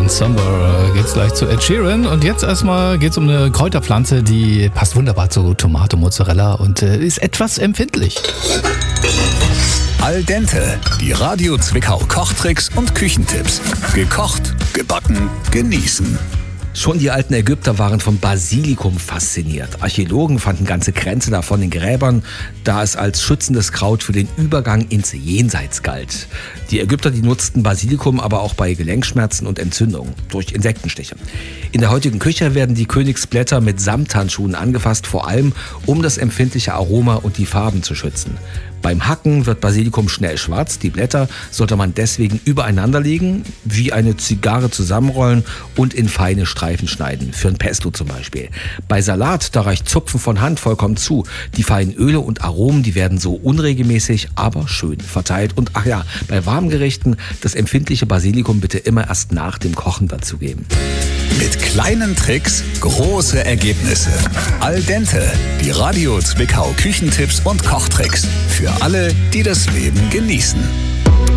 Summer geht's gleich zu Ed Sheeran. Und jetzt erstmal geht's um eine Kräuterpflanze, die passt wunderbar zu Tomate, Mozzarella und ist etwas empfindlich. Al dente, die Radio Zwickau Kochtricks und Küchentipps. Gekocht, gebacken, genießen. Schon die alten Ägypter waren vom Basilikum fasziniert. Archäologen fanden ganze Kränze davon in Gräbern, da es als schützendes Kraut für den Übergang ins Jenseits galt. Die Ägypter, die nutzten Basilikum aber auch bei Gelenkschmerzen und Entzündungen durch Insektenstiche. In der heutigen Küche werden die Königsblätter mit Samthandschuhen angefasst, vor allem um das empfindliche Aroma und die Farben zu schützen. Beim Hacken wird Basilikum schnell schwarz. Die Blätter sollte man deswegen übereinander legen, wie eine Zigarre zusammenrollen und in feine Streifen schneiden, für ein Pesto zum Beispiel. Bei Salat, da reicht Zupfen von Hand vollkommen zu. Die feinen Öle und Aromen, die werden so unregelmäßig, aber schön verteilt. Und ach ja, bei warmen Gerichten das empfindliche Basilikum bitte immer erst nach dem Kochen dazugeben. Mit kleinen Tricks große Ergebnisse. Al dente, die Radio Zwickau Küchentipps und Kochtricks. Für alle, die das Leben genießen.